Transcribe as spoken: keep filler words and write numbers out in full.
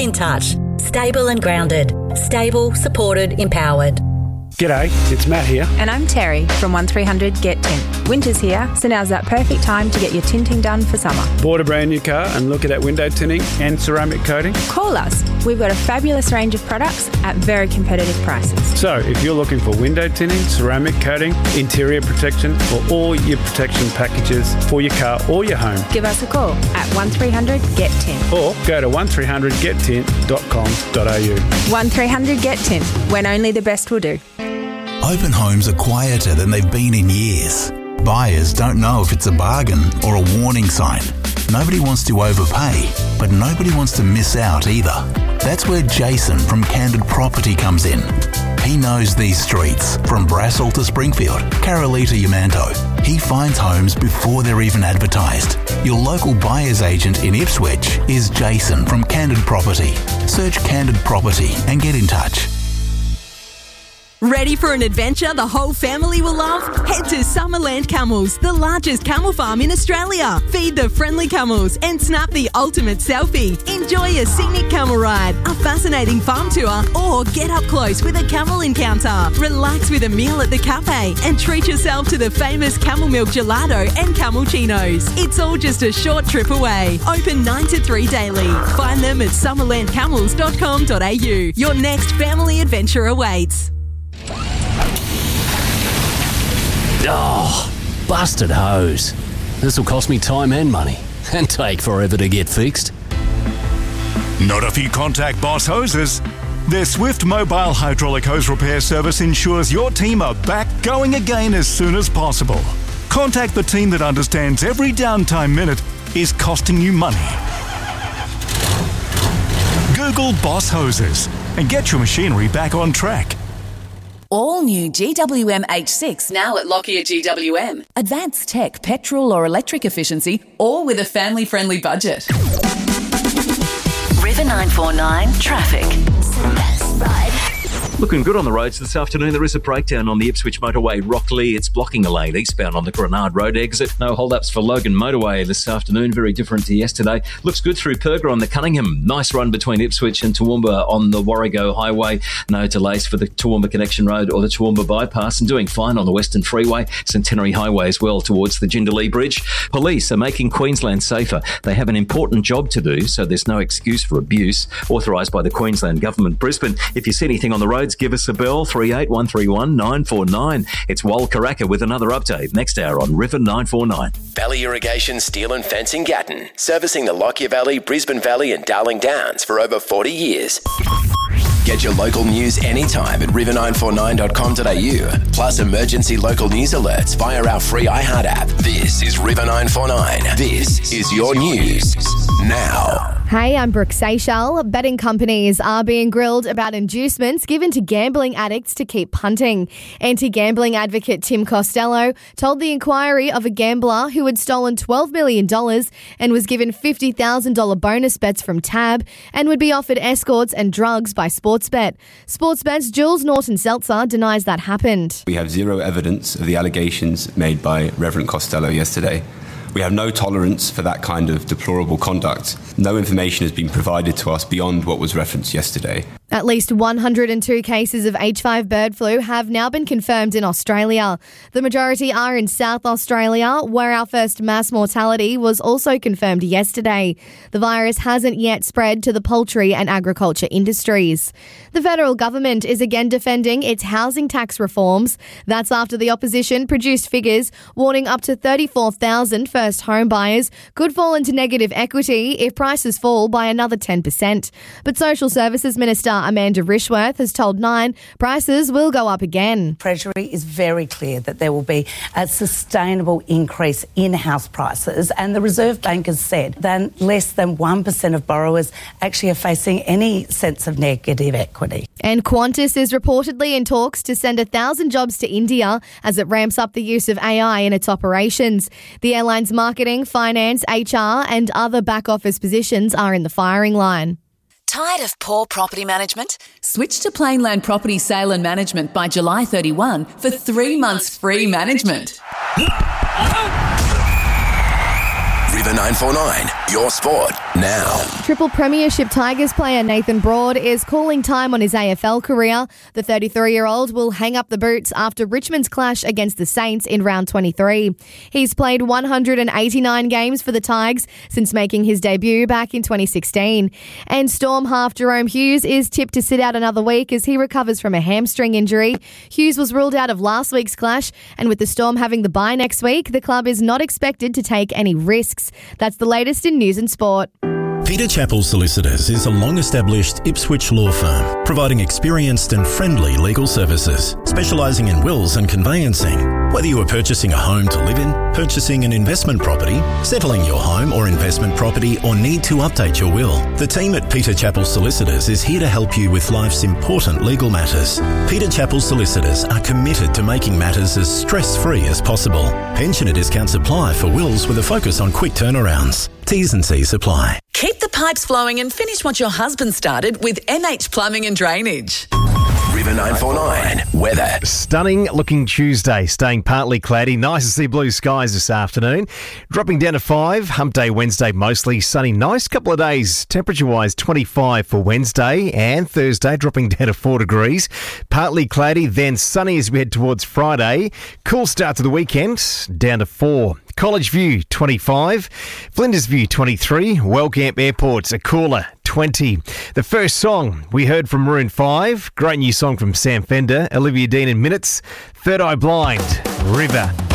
in touch. Stable and grounded. Stable, supported, empowered. G'day, it's Matt here. And I'm Terry from one three hundred Get Tint. Winter's here, so now's that perfect time to get your tinting done for summer. Bought a brand new car and looking at window tinting and ceramic coating? Call us. We've got a fabulous range of products at very competitive prices. So if you're looking for window tinting, ceramic coating, interior protection, or all your protection packages for your car or your home, give us a call at one three hundred Get Tint. Or go to one three hundred get tint dot com dot a u. one three hundred Get Tint, when only the best will do. Open homes are quieter than they've been in years. Buyers don't know if it's a bargain or a warning sign. Nobody wants to overpay, but nobody wants to miss out either. That's where Jason from Candid Property comes in. He knows these streets, from Brassall to Springfield, Karalee to Yamanto. He finds homes before they're even advertised. Your local buyer's agent in Ipswich is Jason from Candid Property. Search Candid Property and get in touch. Ready for an adventure the whole family will love? Head to Summerland Camels, the largest camel farm in Australia. Feed the friendly camels and snap the ultimate selfie. Enjoy a scenic camel ride, a fascinating farm tour, or get up close with a camel encounter. Relax with a meal at the cafe and treat yourself to the famous camel milk gelato and camulchinos. It's all just a short trip away. Open nine to three daily. Find them at summerland camels dot com dot a u. Your next family adventure awaits. Oh, busted hose. This will cost me time and money and take forever to get fixed. Not if you contact Boss Hoses. Their swift mobile hydraulic hose repair service ensures your team are back going again as soon as possible. Contact the team that understands every downtime minute is costing you money. Google Boss Hoses and get your machinery back on track. All new G W M H six now at Lockyer G W M. Advanced tech, petrol or electric efficiency, all with a family-friendly budget. River nine four nine Traffic. Looking good on the roads this afternoon. There is a breakdown on the Ipswich Motorway, Rockley. It's blocking a lane eastbound on the Grenard Road exit. No hold-ups for Logan Motorway this afternoon. Very different to yesterday. Looks good through Perga on the Cunningham. Nice run between Ipswich and Toowoomba on the Warrego Highway. No delays for the Toowoomba Connection Road or the Toowoomba Bypass. And doing fine on the Western Freeway, Centenary Highway as well towards the Jindalee Bridge. Police are making Queensland safer. They have an important job to do, so there's no excuse for abuse. Authorised by the Queensland Government. Brisbane, if you see anything on the roads, give us a bell, three eight one three one nine four nine. It's Wal Karaka with another update next hour on River nine four nine. Valley Irrigation Steel and Fencing Gatton, servicing the Lockyer Valley, Brisbane Valley and Darling Downs for over forty years. Get your local news anytime at river nine four nine dot com dot a u, plus emergency local news alerts via our free iHeart app. This is River nine four nine. This is your news now. Hey, I'm Brooke Seychelles. Betting companies are being grilled about inducements given to gambling addicts to keep punting. Anti-gambling advocate Tim Costello told the inquiry of a gambler who had stolen twelve million dollars and was given fifty thousand dollars bonus bets from Tab and would be offered escorts and drugs by Sportsbet. Sportsbet's Jules Norton-Seltzer denies that happened. We have zero evidence of the allegations made by Reverend Costello yesterday. We have no tolerance for that kind of deplorable conduct. No information has been provided to us beyond what was referenced yesterday. At least one hundred two cases of H five bird flu have now been confirmed in Australia. The majority are in South Australia, where our first mass mortality was also confirmed yesterday. The virus hasn't yet spread to the poultry and agriculture industries. The federal government is again defending its housing tax reforms. That's after the opposition produced figures warning up to thirty-four thousand first home buyers could fall into negative equity if prices fall by another ten percent. But Social Services Minister Amanda Rishworth has told Nine prices will go up again. Treasury is very clear that there will be a sustainable increase in house prices, and the Reserve Bank has said that less than one percent of borrowers actually are facing any sense of negative equity. And Qantas is reportedly in talks to send one thousand jobs to India as it ramps up the use of A I in its operations. The airline's marketing, finance, H R and other back office positions are in the firing line. Tired of poor property management? Switch to Plainland Property Sale and Management by July thirty-first for three months free management. River nine four nine, your sport now. Triple Premiership Tigers player Nathan Broad is calling time on his A F L career. The thirty-three-year-old will hang up the boots after Richmond's clash against the Saints in round twenty-three. He's played one hundred eighty-nine games for the Tigers since making his debut back in twenty sixteen. And Storm half Jerome Hughes is tipped to sit out another week as he recovers from a hamstring injury. Hughes was ruled out of last week's clash, and with the Storm having the bye next week, the club is not expected to take any risks. That's the latest in news and sport. Peter Chappell Solicitors is a long-established Ipswich law firm providing experienced and friendly legal services, specialising in wills and conveyancing. Whether you are purchasing a home to live in, purchasing an investment property, settling your home or investment property, or need to update your will, the team at Peter Chappell Solicitors is here to help you with life's important legal matters. Peter Chappell Solicitors are committed to making matters as stress-free as possible. Pensioner discounts apply for wills with a focus on quick turnarounds. T's and C's apply. Keep the pipes flowing and finish what your husband started with M H Plumbing and Drainage. River nine four nine, weather. Stunning looking Tuesday, staying partly cloudy. Nice to see blue skies this afternoon. Dropping down to five. Hump day Wednesday, mostly sunny. Nice couple of days. Temperature-wise, twenty-five for Wednesday and Thursday, dropping down to four degrees. Partly cloudy, then sunny as we head towards Friday. Cool start to the weekend, down to four. College View, twenty-five. Flinders View, twenty-three. Wellcamp Airport's a cooler, twenty. The first song we heard from Maroon five. Great new song from Sam Fender. Olivia Dean in Minutes. Third Eye Blind, River.